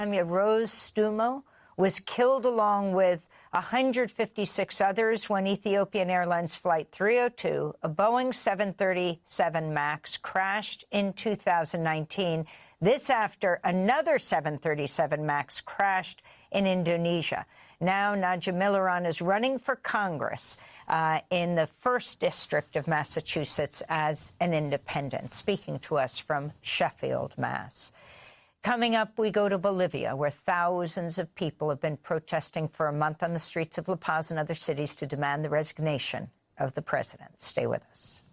Rose Stumo was killed along with 156 others when Ethiopian Airlines Flight 302, a Boeing 737 MAX, crashed in 2019. This after another 737 MAX crashed in Indonesia. Now Nadja Miliran is running for Congress in the 1st District of Massachusetts as an independent, speaking to us from Sheffield, Mass. Coming up, we go to Bolivia, where thousands of people have been protesting for a month on the streets of La Paz and other cities to demand the resignation of the president. Stay with us.